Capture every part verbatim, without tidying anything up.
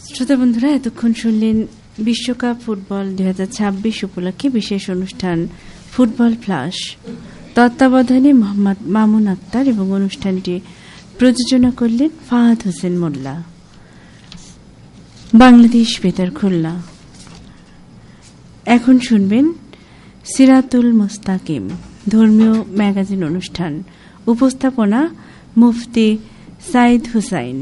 শ্রোতা বন্ধুরা, এতক্ষণ শুনলেন বিশ্বকাপ ফুটবল দুই হাজার ছাব্বিশ উপলক্ষে বিশেষ অনুষ্ঠান ফুটবল ফ্লাশ, তত্ত্বাবধানে মোহাম্মদ মামুন আক্তার, এবং অনুষ্ঠানটি প্রযোজনা করলেন ফাহাদ হোসেন মোল্লা, বাংলাদেশ বেতার খুলনা। এখন শুনবেন সিরাতুল মুস্তাকিম, ধর্মীয় ম্যাগাজিন অনুষ্ঠান। উপস্থাপনা মুফতি সাইদ হুসাইন।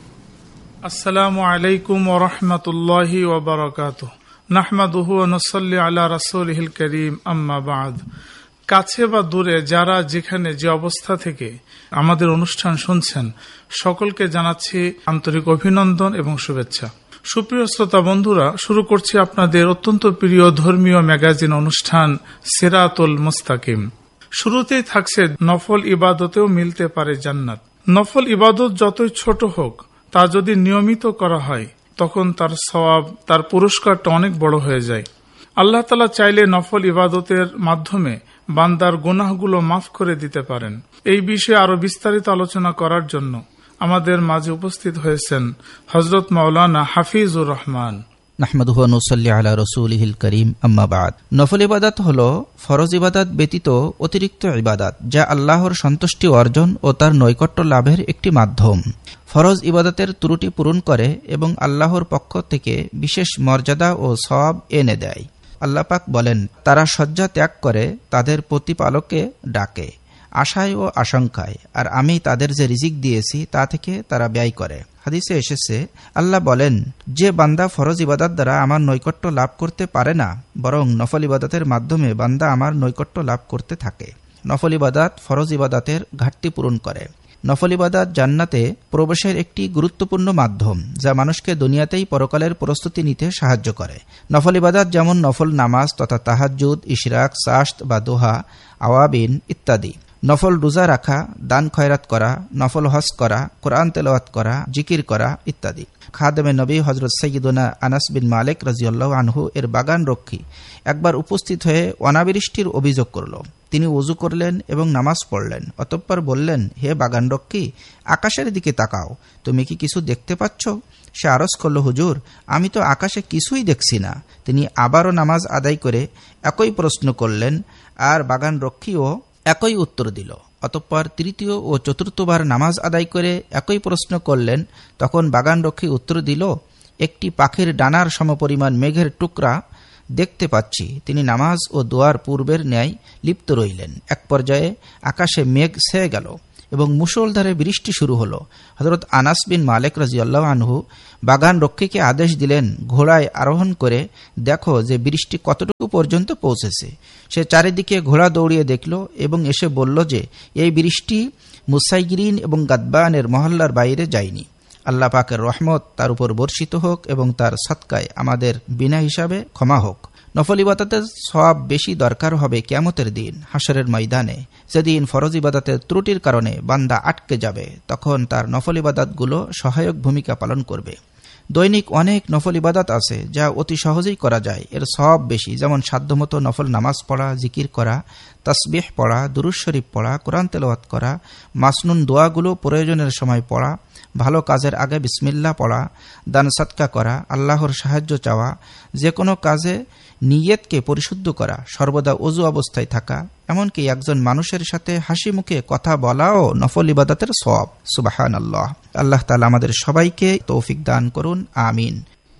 আসসালামু আলাইকুম ওয়া রাহমাতুল্লাহি ওয়া বারাকাতুহু। নাহমাদুহু ওয়া নুসাল্লি আলা রাসূলিহিল কারীম, আম্মা বা'দ। কাছে বা দূরে যারা যেখানে যে অবস্থা থেকে আমাদের অনুষ্ঠান শুনছেন, সকলকে জানাচ্ছি আন্তরিক অভিনন্দন এবং শুভেচ্ছা। সুপ্রিয় শ্রোতা বন্ধুরা, শুরু করছি আপনাদের অত্যন্ত প্রিয় ধর্মীয় ম্যাগাজিন অনুষ্ঠান সিরাতুল মুস্তাকিম। শুরুতেই থাকছে নফল ইবাদতেও মিলতে পারে জান্নাত। নফল ইবাদত যতই ছোট হোক, তা যদি নিয়মিত করা হয় তখন তার সওয়াব, তার পুরস্কারটা অনেক বড় হয়ে যায়। আল্লাহ তাআলা চাইলে নফল ইবাদতের মাধ্যমে বান্দার গুনাহগুলো মাফ করে দিতে পারেন। এই বিষয়ে আরো বিস্তারিত আলোচনা করার জন্য আমাদের মাঝে উপস্থিত হয়েছেন হযরত মাওলানা হাফিজুর রহমান। নাহমাদুহু ওয়া নুসাল্লি আলা রাসূলিহিল কারীম, আম্মা বা'দ। নফল ইবাদত হলো ফরজ ইবাদত ব্যতীত অতিরিক্ত ইবাদত, যা আল্লাহর সন্তুষ্টি অর্জন ও তার নৈকট্য লাভের একটি মাধ্যম। ফরজ ইবাদতের ত্রুটি পূরণ করে এবং আল্লাহর পক্ষ থেকে বিশেষ মর্যাদা ও সওয়াব এনে দেয়। আল্লাহ পাক বলেন, তারা শয্যা ত্যাগ করে তাদের প্রতিপালককে ডাকে আশায় ও আশঙ্কায়, আর আমি তাদের যে রিজিক দিয়েছি তা থেকে তারা ব্যয় করে। হাদিসে এসেছে, আল্লাহ বলেন, যে বান্দা ফরজ ইবাদত দ্বারা আমার নৈকট্য লাভ করতে পারে না, বরং নফল ইবাদতের মাধ্যমে বান্দা আমার নৈকট্য লাভ করতে থাকে। নফল ইবাদত ফরজ ইবাদতের ঘাটতি পূরণ করে। নফল ইবাদত জান্নাতে প্রবেশের একটি গুরুত্বপূর্ণ মাধ্যম, যা মানুষকে দুনিয়াতেই পরকালের প্রস্তুতি নিতে সাহায্য করে। নফল ইবাদত যেমন নফল নামাজ তথা তাহাজ্জুদ, ইশরাক, সাশত বা দোহা, আওয়াবিন ইত্যাদি। নফল রোজা রাখা, দান খয়রাত করা, নফল হজ করা, কোরআন তেলাওয়াত করা, জিকির করা ইত্যাদি। খাদেমে নবী হযরত সাইয়্যিদুনা আনাস বিন মালিক রাদিয়াল্লাহু আনহু এর বাগান রক্ষী একবার উপস্থিত হয়ে অনাবৃষ্টির অভিযোগ করল। তিনি ওযু করলেন এবং নামাজ পড়লেন। অতঃপর বললেন, হে বাগান রক্ষী, আকাশের দিকে তাকাও, তুমি কি কিছু দেখতে পাচ্ছ? সে আরজ করল, হুজুর, আমি তো আকাশে কিছুই দেখছি না। তিনি আবারও নামাজ আদায় করে একই প্রশ্ন করলেন, আর বাগান রক্ষীও একই উত্তর দিল। অতঃপর তৃতীয় ও চতুর্থবার নামাজ আদায় করে একই প্রশ্ন করলেন। তখন বাগান রক্ষী উত্তর দিল, একটি পাখির ডানার সমপরিমাণ মেঘের টুকরা দেখতে পাচ্ছি। তিনি নামাজ ও দোয়ার পূর্বের ন্যায় লিপ্ত রইলেন। এক পর্যায়ে আকাশে মেঘ ছেয়ে গেল এবং মুষলধারে বৃষ্টি শুরু হলো। হযরত আনাস বিন মালিক রাদিয়াল্লাহু আনহু বাগান রক্ষীকে আদেশ দিলেন, ঘোড়ায় আরোহণ করে দেখো যে বৃষ্টি কতটুকু পর্যন্ত পৌঁছেছে। সে চারিদিকে ঘোড়া দৌড়িয়ে দেখল এবং এসে বলল যে এই বৃষ্টি মুসাইগিরিন এবং গাদবানের মহল্লার বাইরে যায়নি। আল্লাহ পাকের রহমত তার উপর বর্ষিত হোক এবং তার সদকায় আমাদের বিনা হিসাবে ক্ষমা হোক। নফল ইবাদতের সওয়াব বেশি দরকার হবে কিয়ামতের দিন, হাসরের ময়দানে, যেদিন ফরজ ইবাদতের ত্রুটির কারণে বান্দা আটকে যাবে। তখন তার নফল ইবাদতগুলো সহায়ক ভূমিকা পালন করবে। দৈনিক অনেক নফল ইবাদত আছে যা অতি সহজেই করা যায়, এর সওয়াব বেশি। যেমন সাধ্যমতো নফল নামাজ পড়া, জিকির করা, তাসবিহ পড়া, দুরূদ শরীফ পড়া, কোরআন তেলাওয়াত করা, মাসনুন দোয়াগুলো প্রয়োজনের সময় পড়া, ভালো কাজের আগে বিসমিল্লাহ পড়া, দান সদকা করা, আল্লাহর সাহায্য চাওয়া, যে কোনো কাজে নিয়তকে পরিশুদ্ধ করা, সর্বদা ওযু অবস্থায় থাকা, এমনকি একজন মানুষের সাথে হাসি মুখে কথা বলাও নফল ইবাদতের সওয়াব। সুবহানাল্লাহ। আল্লাহ তাআলা আমাদের সবাইকে তৌফিক দান করুন, আমিন।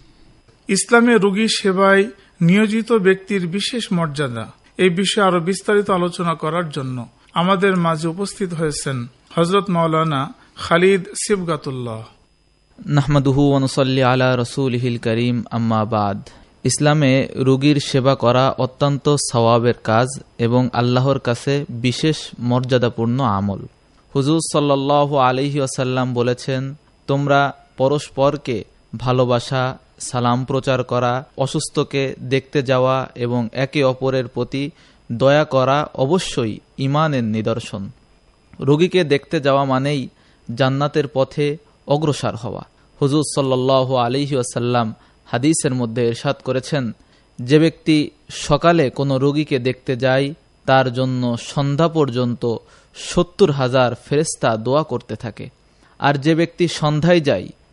ইসলামে রোগী সেবায় নিয়োজিত ব্যক্তির বিশেষ মর্যাদা, এই বিষয়ে আরো বিস্তারিত আলোচনা করার জন্য আমাদের মাঝে উপস্থিত হয়েছেন হযরত মাওলানা খালিদ সিবগাতুল্লাহ। নাহমাদুহু ওয়া নুসাল্লি আলা রাসূলিহিল কারীম, আম্মা বা'দ। ইসলামে রোগীর সেবা করা অত্যন্ত সওয়াবের কাজ এবং আল্লাহর কাছে বিশেষ মর্যাদাপূর্ণ আমল। হুজুর সাল্লাল্লাহু আলাইহি ওয়াসাল্লাম বলেছেন, তোমরা পরস্পরকে ভালোবাসা, সালাম প্রচার করা, অসুস্থকে দেখতে যাওয়া এবং একে অপরের প্রতি দয়া করা অবশ্যই ঈমানের নিদর্শন। রোগীকে দেখতে যাওয়া মানেই জান্নাতের পথে অগ্রসর হওয়া। হুজুর সাল্লাল্লাহু আলাইহি ওয়াসাল্লাম হাদিসের মধ্যে ইরশাদ করেছেন, যে ব্যক্তি সকালে কোনো রোগীকে দেখতে যায় তার জন্য সন্ধ্যা পর্যন্ত সত্তর হাজার ফেরেশতা দোয়া করতে থাকে, আর যে ব্যক্তি সন্ধ্যায় যায়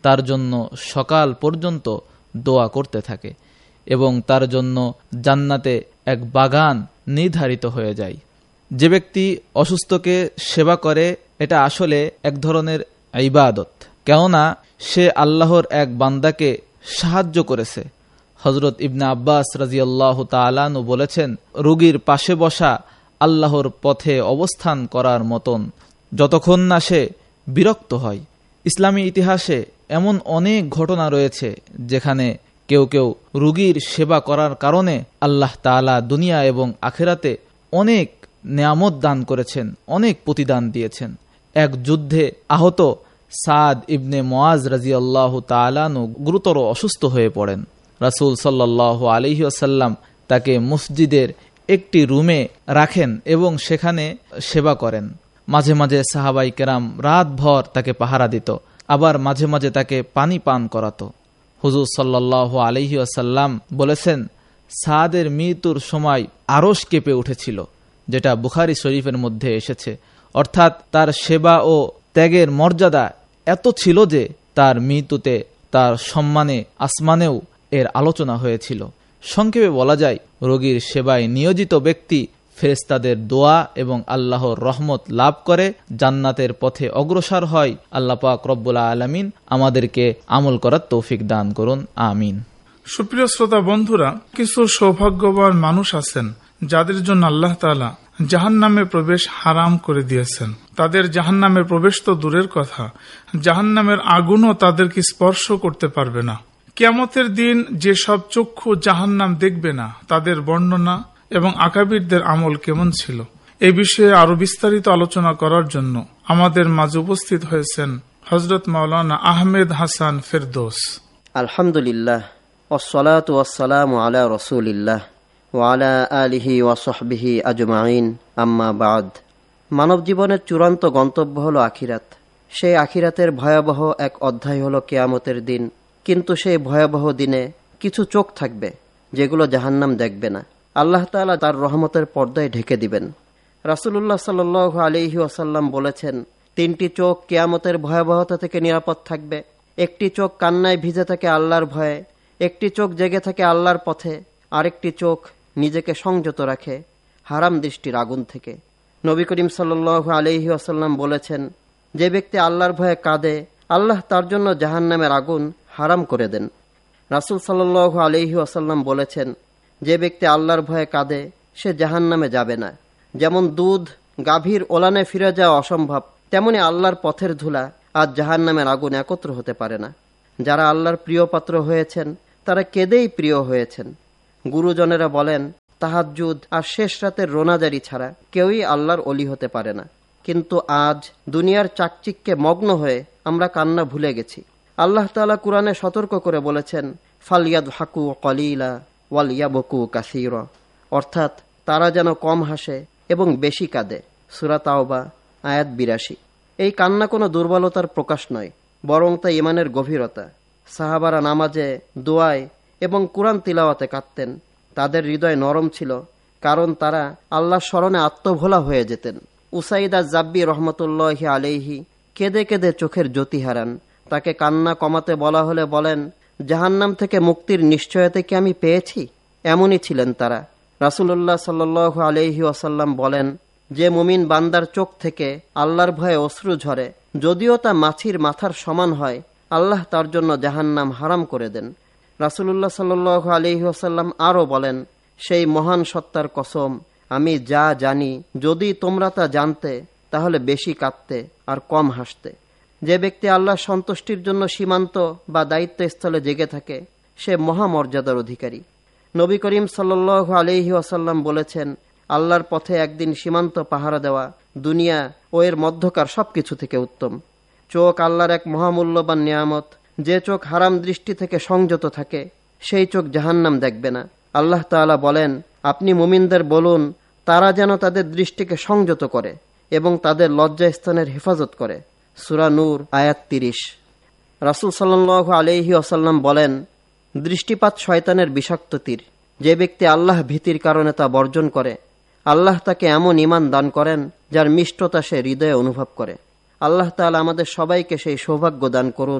তার জন্য সকাল পর্যন্ত দোয়া করতে থাকে এবং তার জন্য জান্নাতে এক বাগান নির্ধারিত হয়ে যায়। যে ব্যক্তি অসুস্থকে সেবা করে এটা আসলে এক ধরনের ইবাদত, কেননা সে আল্লাহর এক বান্দাকে সাহায্য করেছে। হযরত ইবনে আব্বাস রাদিয়াল্লাহু তাআলা আনহু বলেছেন, রোগীর পাশে বসা আল্লাহর পথে অবস্থান করার মতন, যতক্ষণ না সে বিরক্ত হয়। ইসলামী ইতিহাসে এমন অনেক ঘটনা রয়েছে যেখানে কেউ কেউ রোগীর সেবা করার কারণে আল্লাহ তাআলা দুনিয়া এবং আখিরাতে অনেক নেয়ামত দান করেছেন, অনেক প্রতিদান দিয়েছেন। এক যুদ্ধে আহত সাদ ইবনে মুআজ রাদিয়াল্লাহু তাআলা আনহু গুরুতর অসুস্থ হয়ে পড়েন। রাসূল সাল্লাল্লাহু আলাইহি ওয়াসাল্লাম তাকে মসজিদের একটি রুমে রাখেন এবং সেখানে সেবা করেন। মাঝে মাঝে সাহাবাই কেরাম রাতভর তাকে পাহারা দিত, আবার মাঝে মাঝে তাকে পানি পান করাতো। হুজুর সাল্লাল্লাহু আলাইহি ওয়াসাল্লাম বলেছেন, সাদের মৃত্যুর সময় আরশ কেঁপে উঠেছিল, যেটা বুখারী শরীফের মধ্যে এসেছে। অর্থাৎ তার সেবা ও ত্যাগের মর্যাদা এত ছিল যে তার মৃত্যুতে তার সম্মানে আসমানেও এর আলোচনা হয়েছিল। সংক্ষেপে বলা যায়, রোগীর সেবায় নিয়োজিত ব্যক্তি ফেরেশতাদের দোয়া এবং আল্লাহর রহমত লাভ করে জান্নাতের পথে অগ্রসর হয়। আল্লাহ পাক রব্বুল আলামিন আমাদেরকে আমল করার তৌফিক দান করুন, আমিন। সুপ্রিয় শ্রোতা বন্ধুরা, কিছু সৌভাগ্যবান মানুষ আছেন যাদের জন্য আল্লাহ তাআলা জাহান্নামে প্রবেশ হারাম করে দিয়েছেন। তাদের জাহান্নামে প্রবেশ তো দূরের কথা, জাহান্নামের আগুনও তাদেরকে স্পর্শ করতে পারবে না। কিয়ামতের দিন যেসব চক্ষু জাহান্নাম দেখবে না, তাদের বর্ণনা এবং আকাবিরদের আমল কেমন ছিল, এ বিষয়ে আরো বিস্তারিত আলোচনা করার জন্য আমাদের মাঝে উপস্থিত হয়েছেন হযরত মাওলানা আহমেদ হাসান ফেরদৌস। আলহামদুলিল্লাহ, ওয়াসসালাতু ওয়াসসালামু আলা রাসূলিল্লাহ ওয়া আলা আলিহি ওয়া সাহবিহি আজমাইন, আম্মা বাদ। মানব জীবনের চূড়ান্ত গন্তব্য হলো আখিরাত। সেই আখিরাতের ভয়াবহ এক অধ্যায় হলো কিয়ামতের দিন। কিন্তু সেই ভয়াবহ দিনে কিছু চোখ থাকবে যেগুলো জাহান্নাম দেখবে না। আল্লাহ তাআলা তার রহমতের পর্দায় ঢেকে দিবেন। রাসূলুল্লাহ সাল্লাল্লাহু আলাইহি ওয়াসাল্লাম বলেছেন, তিনটি চোখ কিয়ামতের ভয়াবহতা থেকে নিরাপদ থাকবে। একটি চোখ কান্নায় ভিজে থাকে আল্লাহর ভয়ে, একটি চোখ জেগে থাকে আল্লাহর পথে, আরেকটি চোখ নিজেকে সংযত রাখে হারাম দৃষ্টির আগুন থেকে। নবী করিম সাল্লাল্লাহু আলাইহি ওয়াসাল্লাম বলেছেন, যে ব্যক্তি আল্লাহর ভয়ে কাঁদে, আল্লাহ তার জন্য জাহান্নামের আগুন হারাম করে দেন। রাসূল সাল্লাল্লাহু আলাইহি ওয়াসাল্লাম বলেছেন, যে ব্যক্তি আল্লাহর ভয়ে কাঁদে সে জাহান্নামে যাবে না। যেমন দুধ গাভীর ওলানে ফিরে যাওয়া অসম্ভব, তেমনি আল্লাহর পথের ধুলা আর জাহান্নামের আগুন একত্র হতে পারে না। যারা আল্লাহর প্রিয় পাত্র হয়েছেন তারা কেঁদেই প্রিয় হয়েছেন। গুরুজনেরা বলেন, তাহাজ্জুদ আর শেষ রাতের রোনাজারি ছাড়া কেউই আল্লাহর অলি হতে পারে না। কিন্তু আজ দুনিয়ার চাকচিক্যে মগ্ন হয়ে আমরা কান্না ভুলে গেছি। আল্লাহ তাআলা কুরআনে সতর্ক করে বলেছেন, ফালইয়াদহাকু কলিলা ওয়ালইয়াবকু কাসীরা, অর্থাৎ তারা যেন কম হাসে এবং বেশি কাঁদে। সূরা তাওবা আয়াত বিরাশি। এই কান্না কোনো দুর্বলতার প্রকাশ নয়, বরং তা ঈমানের গভীরতা। সাহাবারা নামাজে, দোয়ায় এবং কুরআন তিলাওয়াতে কাঁদতেন। তাদের হৃদয় নরম ছিল, কারণ তারা আল্লাহর স্মরণে আত্মভোলা হয়ে যেতেন। উসাইদ আজ-জাব্বি রহমতুল্লাহি আলাইহি কেঁদে কেঁদে চোখের জ্যোতি হারান। তাকে কান্না কমাতে বলা হলে বলেন, জাহান্নাম থেকে মুক্তির নিশ্চয়তা কি আমি পেয়েছি? এমনই ছিলেন তারা। রাসূলুল্লাহ সাল্লাল্লাহু আলাইহি ওয়াসাল্লাম বলেন, যে মুমিন বান্দার চোখ থেকে আল্লাহর ভয়ে অশ্রু ঝরে, যদিও তা মাছির মাথার সমান হয়, আল্লাহ তার জন্য জাহান্নাম হারাম করে দেন। রাসূলুল্লাহ সাল্লাল্লাহু আলাইহি ওয়াসাল্লাম আরও বলেন, সেই মহান সত্তার কসম, আমি যা জানি যদি তোমরা তা জানতে তাহলে বেশি কাঁদতে আর কম হাসতে। যে ব্যক্তি আল্লাহর সন্তুষ্টির জন্য সীমান্ত বা দায়িত্বস্থলে জেগে থাকে সে মহামর্যাদার অধিকারী। নবী করিম সাল্লাল্লাহু আলাইহি ওয়াসাল্লাম বলেছেন, আল্লাহর পথে একদিন সীমান্ত পাহারা দেওয়া দুনিয়া ও এর মধ্যকার সবকিছু থেকে উত্তম। চোখ আল্লাহর এক মহামূল্যবান নিয়ামত। যে চোখ হারাম দৃষ্টি থেকে সংযত থাকে সেই চোখ জাহান্নাম দেখবে না। আল্লাহ তাআলা বলেন, আপনি মুমিনদের বলুন তারা যেন তাদের দৃষ্টিকে সংযত করে এবং তাদের লজ্জাস্থানের হেফাজত করে। সূরা নূর আয়াত তিরিশ। রাসূল সাল্লাল্লাহু আলাইহি ওয়াসাল্লাম বলেন, দৃষ্টিপাত শয়তানের বিষাক্ত তীর। যে ব্যক্তি আল্লাহ ভীতির কারণে তা বর্জন করে, আল্লাহ তাকে এমন ঈমান দান করেন যার মিষ্টতা সে হৃদয়ে অনুভব করে। আল্লাহ তাআলা আমাদের সবাইকে সেই সৌভাগ্য দান করুন,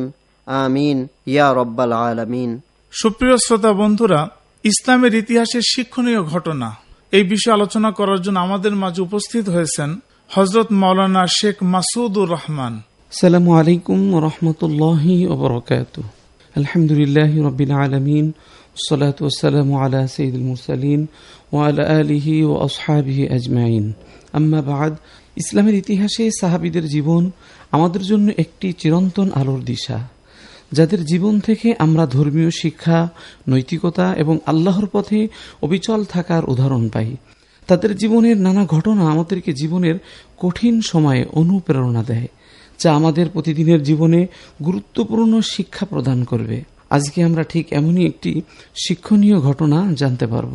আমিন ইয়া রব্বাল আলামিন। সুপ্রিয় শ্রোতা বন্ধুরা, ইসলামের ইতিহাসের শিক্ষণীয় ঘটনা এই বিষয়ে আলোচনা করার জন্য আমাদের মাঝে উপস্থিত হয়েছেন হযরত মাওলানা শেখ মাসুদুর রহমান। আসসালামু আলাইকুম ওয়া রাহমাতুল্লাহি ওয়া বারাকাতুহু। আলহামদুলিল্লাহি রাব্বিল আলামিন, والصلاة والسلام على سيد المرسلين وعلى آله وأصحابه أجمعين। أما بعد, ইসলামের ইতিহাসে সাহাবীদের জীবন আমাদের জন্য একটি চিরন্তন আলোর দিশা, যাদের জীবন থেকে আমরা ধর্মীয় শিক্ষা, নৈতিকতা এবং আল্লাহর পথে অবিচল থাকার উদাহরণ পাই। তাদের জীবনের নানা ঘটনা আমাদেরকে জীবনের কঠিন সময়ে অনুপ্রেরণা দেয়, যা আমাদের প্রতিদিনের জীবনে গুরুত্বপূর্ণ শিক্ষা প্রদান করবে। আজকে আমরা ঠিক এমনই একটি শিক্ষণীয় ঘটনা জানতে পারব।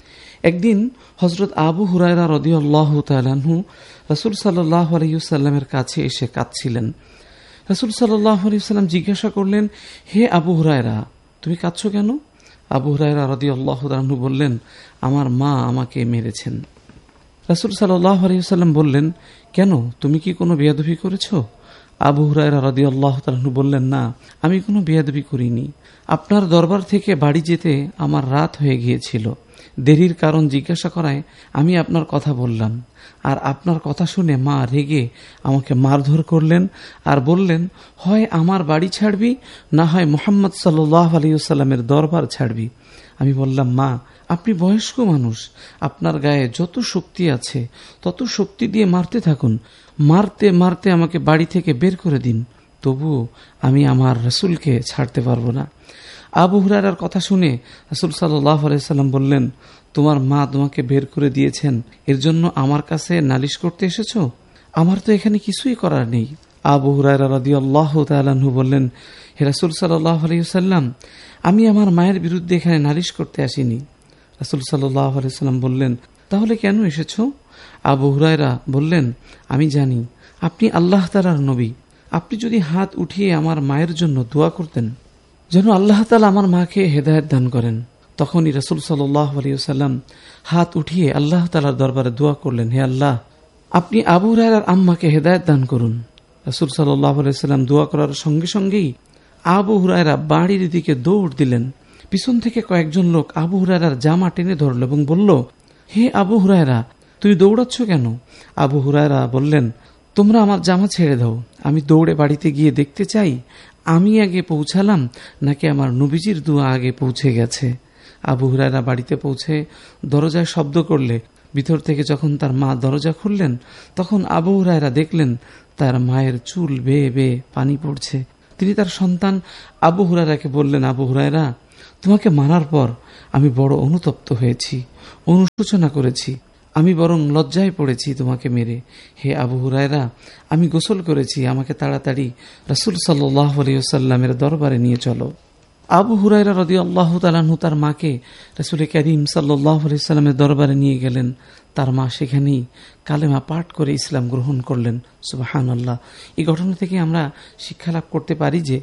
একদিন হযরত আবু হুরায়রা রাদিয়াল্লাহু তাআলা আনহু রাসূল সাল্লাল্লাহু আলাইহি ওয়াসাল্লামের কাছে এসে কাঁদছিলেন। রাসূল সাল্লাল্লাহু আলাইহি ওয়াসাল্লাম জিজ্ঞাসা করলেন, হে আবু হুরায়রা, তুমি কাঁদছো কেন? আবু হুরায়রা রাদিয়াল্লাহু তাআলা আনহু বললেন, আমার মা আমাকে মেরেছেন। রাসূল সাল্লাল্লাহু আলাইহি ওয়াসাল্লাম বললেন, কেন, তুমি কি কোনো বেয়াদবি করেছো? আবু হুরায়রা রাদিয়াল্লাহু তাআলা আনহু বললেন, না, আমি কোনো বেয়াদবি করিনি। আপনার দরবার থেকে বাড়ি যেতে আমার রাত হয়ে গিয়েছিল। দেরির কারণ জিজ্ঞাসা করায় আমি আপনার কথা বললাম, আর আপনার কথা শুনে মা রেগে আমাকে মারধর করলেন আর বললেন, হয় আমার বাড়ি ছাড়বি, না হয় মুহাম্মদ সাল্লাল্লাহু আলাইহি ওয়াসাল্লামের দরবার ছাড়বি। আমি বললাম, মা, আপনি বয়স্ক মানুষ, আপনার গায়ে যত শক্তি আছে তত শক্তি দিয়ে মারতে থাকুন, মারতে মারতে আমাকে বাড়ি থেকে বের করে দিন, তবুও আমি আমার রাসূলকে ছাড়তে পারবো না। আবু হুরায়রার কথা শুনে রাসূল সাল্লাল্লাহু আলাইহি ওয়াসাল্লাম বললেন, তোমার মা তোমাকে বের করে দিয়েছেন, এর জন্য আমার কাছে নালিশ করতে এসেছো? আমার তো এখানে কিছুই করার নেই। আবু হুরায়রা রাদিয়াল্লাহু তাআলা আনহু বললেন, হে রাসূল সাল্লাল্লাহু আলাইহি ওয়াসাল্লাম, আমি আমার মায়ের বিরুদ্ধে এখানে নালিশ করতে আসিনি। রাসূল সাল্লাল্লাহু আলাইহি ওয়াসাল্লাম বললেন, তাহলে কেন এসেছো? আবু হুরায়রা বললেন, আমি জানি আপনি আল্লাহ তাআলার নবী। আপনি যদি হাত উঠিয়ে আমার মায়ের জন্য দোয়া করতেন যেন আল্লাহ তাআলা আমার মাকে হেদায়েত দান করেন। তখনই রাসূল সাল্লাল্লাহু আলাইহি ওয়াসাল্লাম হাত উঠিয়ে আল্লাহ তাআলার দরবারে দোয়া করলেন, হে আল্লাহ, আপনি আবু হুরায়রার আম্মাকে হেদায়েত দান করুন। রাসূল সাল্লাল্লাহু আলাইহি ওয়াসাল্লাম দোয়া করার সঙ্গে সঙ্গেই আবু হুরায়রা বাড়ির দিকে দৌড় দিলেন। পিছন থেকে কয়েকজন লোক আবু হুরায়রার জামা টেনে ধরল এবং বলল, হে আবু হুরায়রা, তুমি দৌড়াচ্ছ কেন? আবু হুরায়রা বললেন, তোমরা আমার জামা ছেড়ে দাও, আমি দৌড়ে বাড়িতে গিয়ে দেখতে চাই আমি আগে পৌঁছালাম নাকি আমার নবীজির দোয়া আগে পৌঁছে গেছে। আবু হুরায়রা বাড়িতে পৌঁছে দরজায় শব্দ করলে ভিতর থেকে যখন তার মা দরজা খুললেন, তখন আবু হুরায়রা দেখলেন তার মায়ের চুল বেয়ে বেয়ে পানি পড়ছে। তিনি তার সন্তান আবু হুরায়রাকে বললেন, আবু হুরায়রা, তোমাকে মারার পর আমি বড় অনুতপ্ত হয়েছি, অনুশোচনা করেছি, আমি বরং লজ্জায় পড়েছি তোমাকে মেরে। হে আবু হুরায়রা, আমি গোসল করেছি, আমাকে তাড়াতাড়ি রাসূল সাল্লাল্লাহু আলাইহি ওয়াসাল্লামের দরবারে নিয়ে চলো। আবু হুরায়রা রাদিয়াল্লাহু তাআলা আনহু তার মাকে রাসূল করিম সাল্লাল্লাহু আলাইহি ওয়াসাল্লামের দরবারে নিয়ে গেলেন। তার মা সেখানেই কালেমা পাঠ করে ইসলাম গ্রহণ করলেন। সুবহানাল্লাহ। এই ঘটনা থেকে আমরা শিক্ষা লাভ করতে পারি যে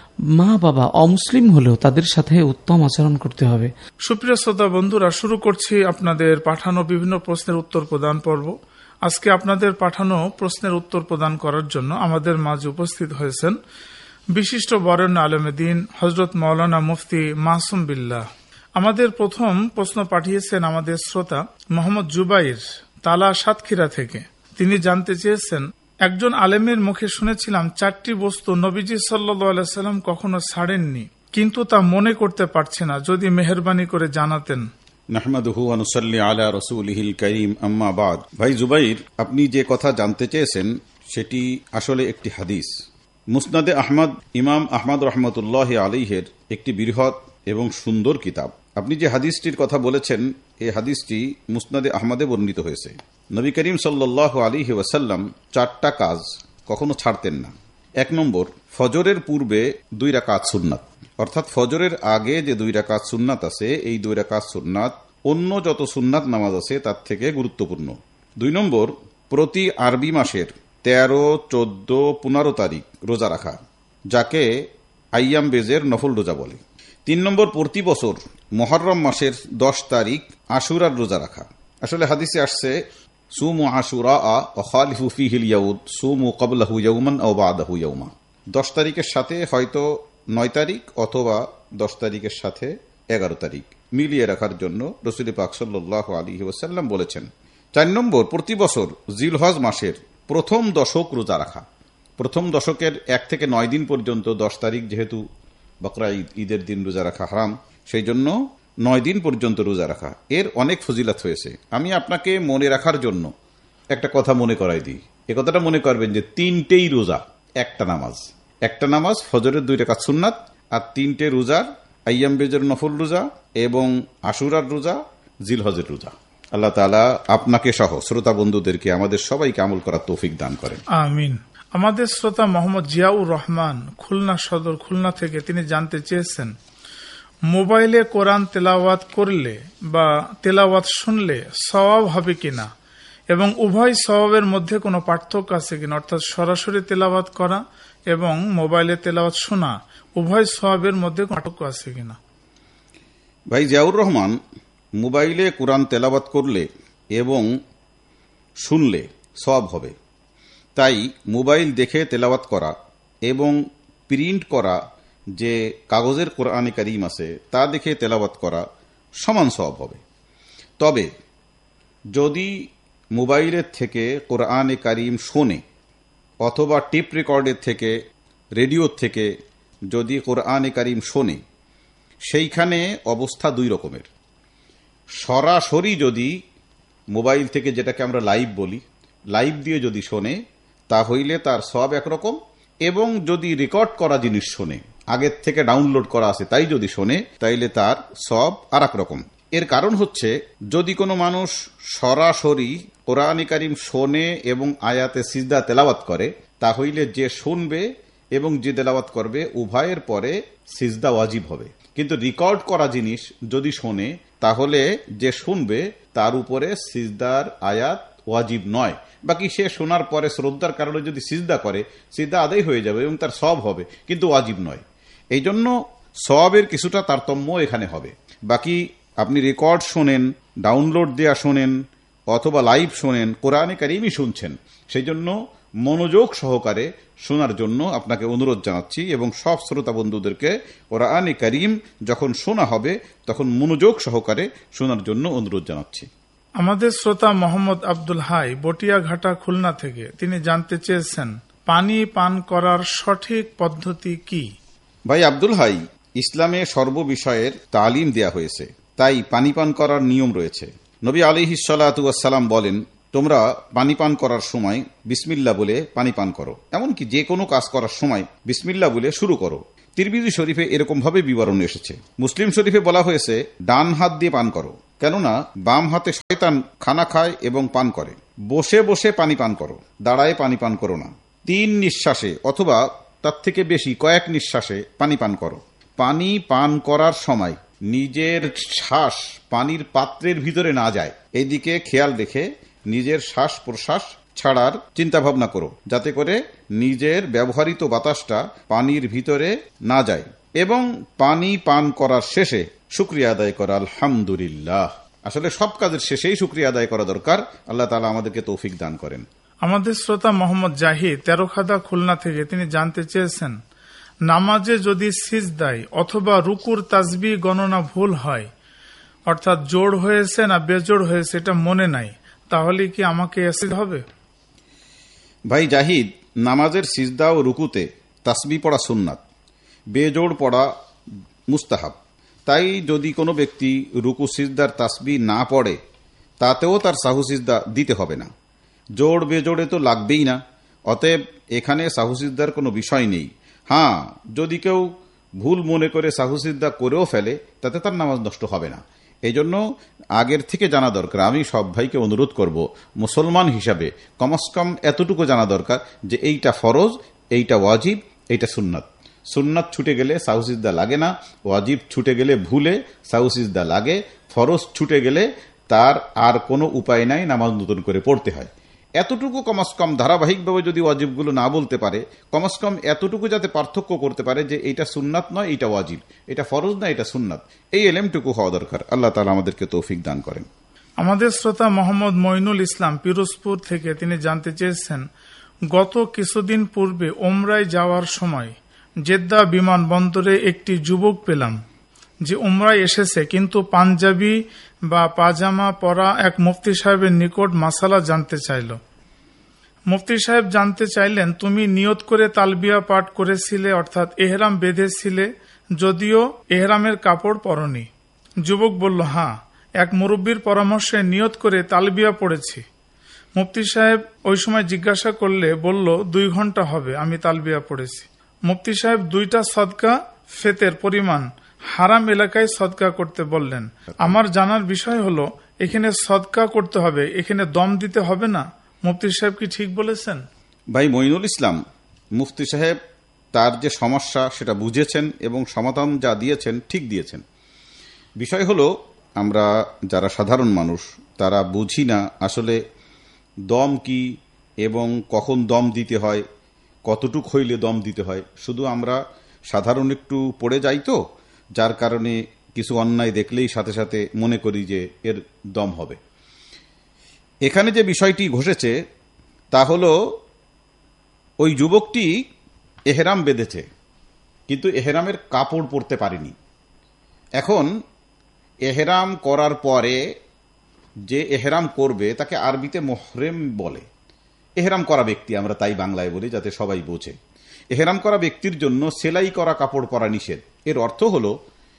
মা বাবা অমুসলিম হলেও তাদের সাথে উত্তম আচরণ করতে হবে। সুপ্রিয় শ্রোতা বন্ধুরা, শুরু করছি আপনাদের পাঠানো বিভিন্ন প্রশ্নের উত্তর প্রদান পর্ব। আজকে আপনাদের পাঠানো প্রশ্নের উত্তর প্রদান করার জন্য আমাদের মাঝে উপস্থিত হয়েছেন বিশিষ্ট বরেণ্য আলেমে দ্বীন হযরত মাওলানা মুফতি মাসুম বিল্লাহ। আমাদের প্রথম প্রশ্ন পাঠিয়েছেন আমাদের শ্রোতা মোহাম্মদ জুবাইর, তালা সাতক্ষীরা থেকে। তিনি জানতে চেয়েছেন, একজন আলেমের মুখে শুনেছিলাম চারটি বস্তু নবীজি সাল্লাল্লাহু আলাইহি সাল্লাম কখনো ছাড়েননি, কিন্তু তা মনে করতে পারছে না, যদি মেহেরবানি করে জানাতেন। নাহমাদুহু ওয়া নুসাল্লি আলা রাসূলিহিল কারীম, আম্মা বাদ। ভাই জুবাইর, আপনি যে কথা জানতে চেয়েছেন সেটি আসলে একটি হাদিস। মুসনাদে আহমদ, ইমাম আহমদ রহমতুল্লাহ আলাইহের একটি বৃহৎ এবং সুন্দর কিতাব। আপনি যে হাদিসটির কথা বলেছেন, এই হাদিসটি মুসনাদে আহমদে বর্ণিত হয়েছে। নবী করিম সাল্লাল্লাহু আলাইহি ওয়াসাল্লাম চারটা কাজ কখনো ছাড়তেন না। এক নম্বর, ফজরের পূর্বে দুই রাকাত সুন্নাত, অর্থাৎ ফজরের আগে যে দুই রাকাত সুন্নাত আছে, এই দুই রাকাত সুন্নাত অন্য যত সুন্নাত নামাজ আছে তার থেকে গুরুত্বপূর্ণ। দুই নম্বর, প্রতি আরবি মাসের তেরো, চোদ্দ, পনেরো তারিখ রোজা রাখা, যাকে আইয়াম বেজের নফল রোজা বলে। তিন নম্বর, প্রতি বছর মুহররম মাসের দশ তারিখ আশুরার রোজা রাখা। আসলে হাদিসে আসছে, সুমু আশুরা ও খালিফু ফিহিল ইয়াউদ, সুমু ক্বাবলাহু ইয়াওমান আও বাদাহু ইয়াওমা। দশ তারিখের সাথে হয়তো নয় তারিখ অথবা দশ তারিখের সাথে এগারো তারিখ মিলিয়ে রাখার জন্য রাসূল পাক সাল্লাল্লাহু আলাইহি ওয়াসাল্লাম বলেছেন। চার নম্বর, প্রতি বছর জিলহজ মাসের প্রথম দশক রোজা রাখা। প্রথম দশকের এক থেকে নয় দিন পর্যন্ত, দশ তারিখ যেহেতু বকরা ঈদ, ঈদের দিন রোজা রাখা হারাম, সেই জন্য নয় দিন পর্যন্ত রোজা রাখা এর অনেক ফজিলত হয়েছে। আমি আপনাকে মনে রাখার জন্য একটা কথা মনে করাই দিই। এ কথাটা মনে করবেন যে তিনটেই রোজা একটা নামাজ, একটা নামাজ ফজরের দুই রাকাত সুন্নাত, আর তিনটে রোজার আইয়াম বেজর নফল রোজা এবং আশুরার রোজা, জিলহজের রোজা। আল্লাহ তাআলা আপনাকে সহ শ্রোতা বন্ধুদেরকে, আমাদের সবাইকে আমল করার তৌফিক দান করেন, আমিন। আমাদের শ্রোতা মোহাম্মদ জিয়াউর রহমান খুলনা সদর খুলনা থেকে তিনি জানতে চেয়েছেন, মোবাইলে কোরআন তেলাওয়াত করলে বা তেলাওয়াত শুনলে সওয়াব হবে কিনা এবং উভয় সওয়াবের মধ্যে কোনো পার্থক্য আছে কিনা, অর্থাৎ সরাসরি তেলাওয়াত করা এবং মোবাইলে তেলাওয়াত শোনা উভয় সওয়াবের মধ্যে পার্থক্য আছে কিনা। ভাই জিয়াউর রহমান, মোবাইলে কোরআন তেলাওয়াত করলে এবং শুনলে সওয়াব হবে, তাই মোবাইল দেখে তেলাওয়াত করা এবং প্রিন্ট করা যে কাগজের কোরআনে কারীম আছে তা দেখে তেলাওয়াত করা সমান সওয়াব হবে। তবে যদি মোবাইলের থেকে কোরআনে কারীম শোনে অথবা টেপ রেকর্ডের থেকে, রেডিওর থেকে যদি কোরআনে কারীম শোনে, সেইখানে অবস্থা দুই রকমের। সরাসরি যদি মোবাইল থেকে, যেটাকে আমরা লাইভ বলি, লাইভ দিয়ে যদি শোনে তাহলে তার সওয়াব একরকম, এবং যদি রেকর্ড করা জিনিস শোনে, আগের থেকে ডাউনলোড করা আছে তাই যদি শোনে, তাইলে তার সওয়াব আর এক রকম। এর কারণ হচ্ছে, যদি কোনো মানুষ সরাসরি কোরআনে কারীম শোনে এবং আয়াতে সিজদা তেলাওয়াত করে, তাহলে যে শুনবে এবং যে তেলাওয়াত করবে উভয়ের পরে সিজদা ওয়াজিব হবে। কিন্তু রেকর্ড করা জিনিস যদি শোনে, তাহলে যে শুনবে তার উপরে সিজদার আয়াত ওয়াজিব নয়। বাকি সে শোনার পরে শ্রদ্ধার কারণে যদি সিজদা করে, সিজদা আদায় হয়ে যাবে এবং তার সওয়াব হবে, কিন্তু ওয়াজিব নয়। এই জন্য সওয়াবের কিছুটা তারতম্য এখানে হবে। বাকি আপনি রেকর্ড শোনেন, ডাউনলোড দেয়া শোনেন অথবা লাইভ শোনেন, কোরআনে কারীমই শুনছেন, সেই জন্য মনোযোগ সহকারে শোনার জন্য আপনাকে অনুরোধ জানাচ্ছি, এবং সব শ্রোতা বন্ধুদেরকে কোরআনে কারীম যখন শোনা হবে তখন মনোযোগ সহকারে শোনার জন্য অনুরোধ জানাচ্ছি। আমাদের শ্রোতা মোহাম্মদ আব্দুল হাই বটিয়াঘাটা খুলনা থেকে তিনি জানতে চেয়েছেন, পানি পান করার সঠিক পদ্ধতি কি? ভাই আব্দুল হাই, ইসলামে সর্ববিষয়ের তালিম দেয়া হয়েছে, তাই পানি পান করার নিয়ম রয়েছে। নবী আলাইহিস সালাতু ওয়াস সালাম বলেন, তোমরা পানি পান করার সময় বিসমিল্লাহ বলে পানি পান করো, এমনকি যে কোনো কাজ করার সময় বিসমিল্লাহ বলে শুরু করো। তিরমিজি শরীফে এরকম ভাবে বিবরণ এসেছে। মুসলিম শরীফে বলা হয়েছে, ডান হাত দিয়ে পান করো, কেননা বাম হাতে শয়তান খানা খায় এবং পান করে। বসে বসে পানি পান করো, দাঁড়ায় পানি পান করো না। তিন নিঃশ্বাসে অথবা তার থেকে বেশি কয়েক নিঃশ্বাসে পানি পান করো। পানি পান করার সময় নিজের শ্বাস পানির পাত্রের ভিতরে না যায়, এদিকে খেয়াল রেখে নিজের শ্বাস প্রশ্বাস ছাড়ার চিন্তা ভাবনা করো, যাতে করে নিজের ব্যবহৃত বাতাসটা পানির ভিতরে না যায়। এবং পানি পান করার শেষে শুকরিয়া আদায় করা, আলহামদুলিল্লাহ। আসলে সব কাজের শেষেই শুকরিয়া আদায় করা দরকার। আল্লাহ তাআলা আমাদেরকে তৌফিক দান করেন। আমাদের শ্রোতা মোহাম্মদ জাহিদ তেরোখাদা খুলনা থেকে তিনি জানতে চেয়েছেন, নামাজে যদি সিজদায় অথবা রুকুর তাসবিহ গণনা ভুল হয়, অর্থাৎ জোড় হয়েছে না বেজোড় হয়েছে এটা মনে নাই, তাহলে কি আমাকে ইয়াসিদ হবে? ভাই জাহিদ, নামাজের সিজদা ও রুকুতে তাসবিহ পড়া সুন্নাত, বেজোড় পড়া মুস্তাহাব। তাই যদি কোনো ব্যক্তি রুকু সিজদার তাসবিহ না পড়ে, তাতেও তার সাহু সিজদা দিতে হবে না। জোড় বেজোড়ে তো লাগবেই না, অতএব এখানে সাহু সিজদার কোনো বিষয় নেই। হ্যাঁ, যদি কেউ ভুল মনে করে সাহু সিজদা করেও ফেলে, তাতে তার নামাজ নষ্ট হবে না। এই জন্য আগের থেকে জানা দরকার। আমি সব ভাইকে অনুরোধ করব, মুসলমান হিসাবে কমস কম এতটুকু জানা দরকার যে এইটা ফরজ, এইটা ওয়াজিব, এইটা সুন্নাত। সুন্নাত ছুটে গেলে সাহু সিজদা লাগে না, ওয়াজিব ছুটে গেলে ভুলে সাহু সিজদা লাগে, ফরজ ছুটে গেলে তার আর কোনো উপায় নাই, নামাজ নতুন করে পড়তে হয়। এতটুকু কমস কম ধারাবাহিকভাবে যদি ওয়াজিবগুলো না বলতে পারে, কমস কম এতটুকু যাতে পার্থক্য করতে পারে যে এইটা সুন্নাত নয়, এইটা ওয়াজিব, এটা ফরজ না, এটা সুন্নাত, এই এলেমটুকু হওয়া দরকার। আল্লাহ তাআলা আমাদেরকে তৌফিক দান করেন। আমাদের শ্রোতা মোহাম্মদ মইনুল ইসলাম পিরোজপুর থেকে তিনি জানতে চেয়েছেন, গত কিছুদিন পূর্বে ওমরায় যাওয়ার সময় জেদ্দা বিমানবন্দরে একটি যুবক পেলাম যে উমরায় এসেছে, কিন্তু পাঞ্জাবি বা পাজামা পরা এক মুফতি সাহেবের নিকট মাসালা জানতে চাইল। মুফতি সাহেব জানতে চাইলেন, তুমি নিয়ত করে তালবিয়া পাঠ করেছিলে, অর্থাৎ এহরাম বেঁধেছিলে, যদিও এহরামের কাপড় পরনি। যুবক বলল, হ্যাঁ, এক মুরব্বীর পরামর্শে নিয়ত করে তালবিয়া পড়েছি। মুফতি সাহেব ওই সময় জিজ্ঞাসা করলে বলল, দুই ঘন্টা হবে আমি তালবিয়া পড়েছি। মুফতি সাহেব দুইটা সদকা ফেতের পরিমাণ হারাম এলাকায় সদকা করতে বললেন। আমার জানার বিষয় হলো, এখানে সদকা করতে হবে, এখানে দম দিতে হবে না। মুফতি সাহেব কি ঠিক বলেছেন? ভাই মঈনুল ইসলাম, মুফতি সাহেব তার যে সমস্যা সেটা বুঝেছেন এবং সমাধান যা দিয়েছেন ঠিক দিয়েছেন। বিষয় হলো, আমরা যারা সাধারণ মানুষ তারা বুঝি না আসলে দম কি এবং কখন দম দিতে হয়, কতটুক হইলে দম দিতে হয়। শুধু আমরা সাধারণ একটু পড়ে যাই, তো যার কারণে কিছু অন্যায় দেখলেই সাথে সাথে মনে করি যে এর দম হবে। এখানে যে বিষয়টি ঘটেছে তা হলো, ওই যুবকটি এহরাম বেঁধেছে কিন্তু এহরামের কাপড় পরতে পারেনি। এখন এহরাম করার পরে যে এহরাম করবে তাকে আরবিতে মুহরিম বলে। এহরাম করা ব্যক্তি আমরা তাই বাংলায় বলি যাতে সবাই বোঝে। এহরাম করা ব্যক্তির জন্য সেলাই করা কাপড় পরা নিষেধ। এর অর্থ হলো,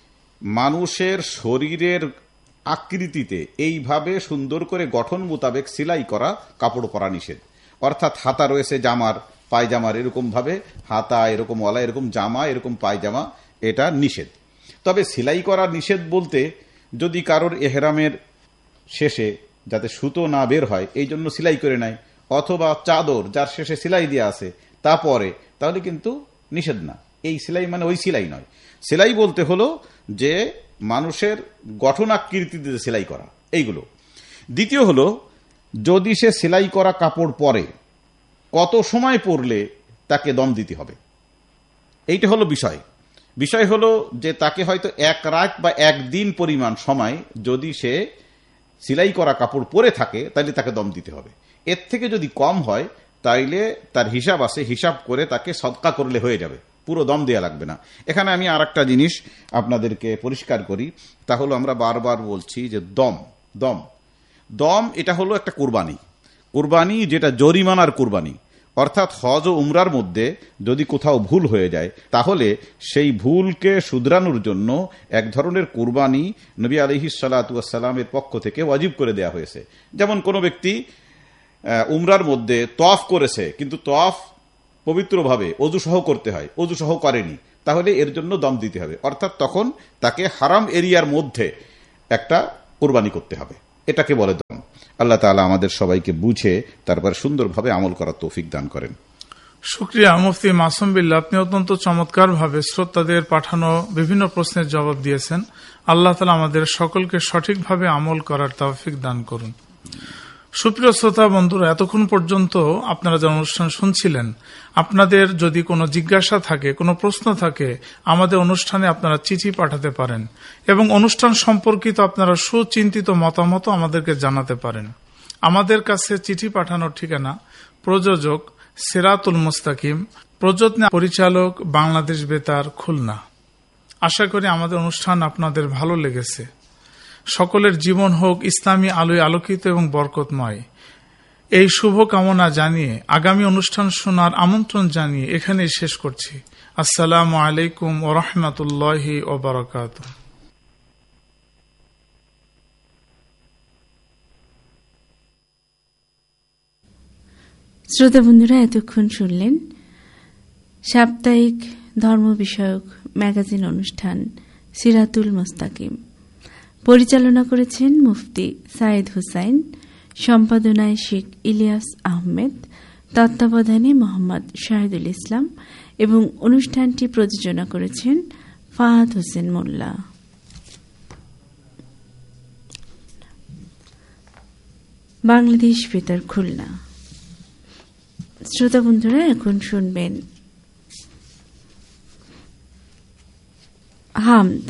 মানুষের শরীরের আকৃতিতে এইভাবে সুন্দর করে গঠন মোতাবেক সেলাই করা কাপড় পরা নিষেধ। অর্থাৎ হাতা রয়েছে জামার, পায়জামার, এরকম ভাবে হাতা এরকম ওয়ালা, এরকম জামা, এরকম পায়জামা, এটা নিষেধ। তবে সেলাই করা নিষেধ বলতে, যদি কারোর এহরামের শেষে যাতে সুতো না বের হয় এই জন্য সেলাই করে নেয়, অথবা চাদর যার শেষে সেলাই দেওয়া আছে তা পরে, তাহলে কিন্তু নিষেধ না। এই সেলাই মানে ওই সেলাই নয়। সেলাই বলতে হলো যে মানুষের গঠন আকৃতিতে সেলাই করা, এইগুলো। দ্বিতীয় হলো, যদি সে সেলাই করা কাপড় পরে কত সময় পরলে তাকে দম দিতে হবে, এইটা হলো বিষয়। বিষয় হলো যে তাকে হয়তো এক রাত বা একদিন পরিমাণ সময় যদি সে সেলাই করা কাপড় পরে থাকে তাহলে তাকে দম দিতে হবে। এর থেকে যদি কম হয় তাইলে তার হিসাব আছে, হিসাব করে তাকে সদকা করলে হয়ে যাবে, পুরো দম দেয়া লাগবে না। এখানে আমি আর একটা জিনিস আপনাদেরকে পরিষ্কার করি, তা হলো, আমরা বারবার বলছি যে দম দম দম এটা হলো একটা কুরবানি। কুরবানি যেটা জরিমানার কুরবানি, অর্থাৎ হজ ও উমরার মধ্যে যদি কোথাও ভুল হয়ে যায় তাহলে সেই ভুলকে শুধরানোর জন্য এক ধরনের কুরবানি নবী আলাইহিস সালাতু ওয়াস সালামের পক্ষ থেকে ওয়াজিব করে দেয়া হয়েছে। যেমন কোনো ব্যক্তি উমরার মধ্যে তওয়াফ করেছে, কিন্তু তওয়াফ পবিত্রভাবে অজুসহ করতে হয়, অজুসহ করেনি, তাহলে এর জন্য দম দিতে হবে। অর্থাৎ তখন তাকে হারাম এরিয়ার মধ্যে একটা কুরবানি করতে হবে, এটাকে বলে দম। আল্লাহ তাআলা আমাদের সবাইকে বুঝে তারপর সুন্দরভাবে আমল করার তৌফিক দান করেন। শুকরিয়া মুফতি মাসুম বিল্লাহ, আপনি অত্যন্ত চমৎকার ভাবে শ্রোতাদের পাঠানো বিভিন্ন প্রশ্নের জবাব দিয়েছেন। আল্লাহ তাআলা আমাদের সকলকে সঠিকভাবে আমল করার তৌফিক দান করুন। সুপ্রিয় শ্রোতা বন্ধুরা, এতক্ষণ পর্যন্ত আপনারা যে অনুষ্ঠান শুনছিলেন, আপনাদের যদি কোনো জিজ্ঞাসা থাকে, কোনো প্রশ্ন থাকে, আমাদের অনুষ্ঠানে আপনারা চিঠি পাঠাতে পারেন এবং অনুষ্ঠান সম্পর্কিত আপনারা সুচিন্তিত মতামত আমাদেরকে জানাতে পারেন। আমাদের কাছে চিঠি পাঠানোর ঠিকানা: প্রযোজক সিরাতুল মুস্তাকিম, প্রযোজনা পরিচালক বাংলাদেশ বেতার, খুলনা। আশা করি আমাদের অনুষ্ঠান আপনাদের ভালো লেগেছে। সকলের জীবন হোক ইসলামী আলোয় আলোকিত এবং বরকতময়, এই শুভ কামনা জানিয়ে আগামী অনুষ্ঠান শোনার আমন্ত্রণ জানিয়ে এখানেই শেষ করছি। আসসালামু আলাইকুম ওয়া রাহমাতুল্লাহি ওয়া বারাকাতুহু। শ্রোতা বন্ধুরা, এতক্ষণ শুনলেন সাপ্তাহিক ধর্ম বিষয়ক ম্যাগাজিন অনুষ্ঠান সিরাতুল মুস্তাকিম। পরিচালনা করেছেন মুফতি সাইদ হুসাইন, সম্পাদনায় শেখ ইলিয়াস আহমেদ, তত্ত্বাবধানে মোহাম্মদ শাহিদুল ইসলাম এবং অনুষ্ঠানটি প্রযোজনা করেছেন ফাহাদ হোসেন মোল্লা। বাংলাদেশ বেতার, খুলনা। শ্রোতা বন্ধুরা, এখন শুনবেন হামদ।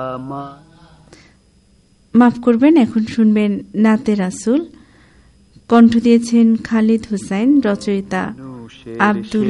মাফ করবেন, এখন শুনবেন নাতে রাসুল, কণ্ঠ দিয়েছেন খালিদ হোসাইন, রচয়িতা আব্দুল